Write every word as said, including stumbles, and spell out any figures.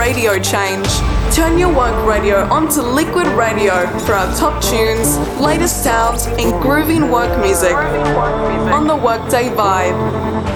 radio change. Turn your work radio onto Liquid Radio for our top tunes, latest sounds, and grooving work music on the Workday Vibe.